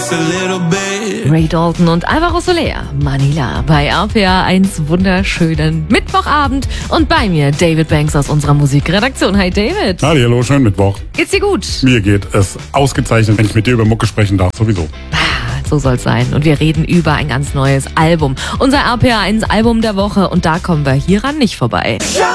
Ray Dalton und Alvaro Soler, Manila, bei RPA 1 wunderschönen Mittwochabend. Und bei mir David Banks aus unserer Musikredaktion. Hi David. Hallo, schönen Mittwoch. Geht's dir gut? Mir geht es ausgezeichnet, wenn ich mit dir über Mucke sprechen darf, sowieso. So soll's sein. Und wir reden über ein ganz neues Album. Unser RPA 1 Album der Woche. Und da kommen wir hieran nicht vorbei.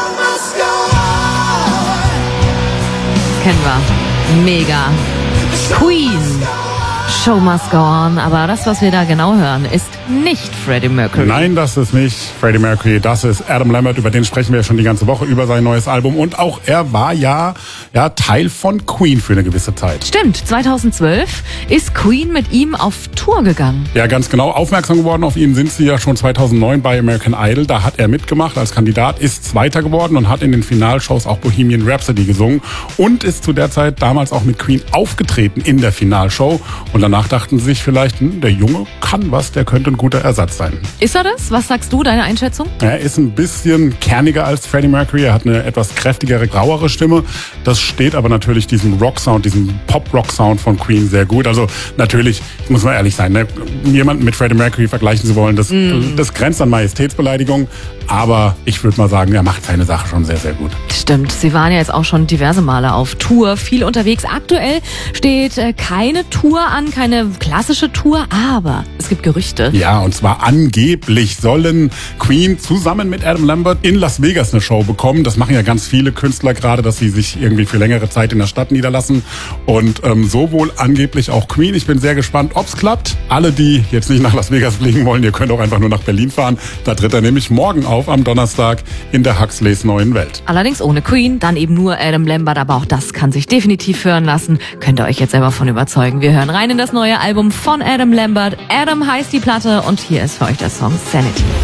Kennen wir. Mega. Queen. Show must go on, aber das, was wir da genau hören, ist nicht Freddie Mercury. Nein, das ist nicht Freddie Mercury, das ist Adam Lambert, über den sprechen wir ja schon die ganze Woche, über sein neues Album. Und auch er war ja Teil von Queen für eine gewisse Zeit. Stimmt, 2012 ist Queen mit ihm auf Tour gegangen. Ja, ganz genau. Aufmerksam geworden auf ihn sind sie ja schon 2009 bei American Idol. Da hat er mitgemacht als Kandidat, ist Zweiter geworden und hat in den Finalshows auch Bohemian Rhapsody gesungen und ist zu der Zeit damals auch mit Queen aufgetreten in der Finalshow. Und danach dachten sie sich vielleicht, der Junge kann was, der könnte ein guter Ersatz sein. Ist er das? Was sagst du, deine Einschätzung? Er ist ein bisschen kerniger als Freddie Mercury. Er hat eine etwas kräftigere, grauere Stimme. Das steht aber natürlich diesem Rock-Sound, diesem Pop-Rock-Sound von Queen sehr gut. Also natürlich, muss man ehrlich sein, jemanden mit Freddie Mercury vergleichen zu wollen, das grenzt an Majestätsbeleidigung. Aber ich würde mal sagen, er macht seine Sache schon sehr, sehr gut. Stimmt, sie waren ja jetzt auch schon diverse Male auf Tour, viel unterwegs. Aktuell steht keine Tour an, keine klassische Tour, aber es gibt Gerüchte. Ja, und zwar angeblich sollen Queen zusammen mit Adam Lambert in Las Vegas eine Show bekommen. Das machen ja ganz viele Künstler gerade, dass sie sich irgendwie für längere Zeit in der Stadt niederlassen. Und so wohl angeblich auch Queen. Ich bin sehr gespannt, ob's klappt. Alle, die jetzt nicht nach Las Vegas fliegen wollen, ihr könnt auch einfach nur nach Berlin fahren. Da tritt er nämlich morgen auf am Donnerstag in der Huxleys neuen Welt. Allerdings ohne Queen, dann eben nur Adam Lambert, aber auch das kann sich definitiv hören lassen. Könnt ihr euch jetzt selber von überzeugen. Wir hören rein in das neue Album von Adam Lambert. Adam heißt die Platte und hier ist für euch der Song Sanity.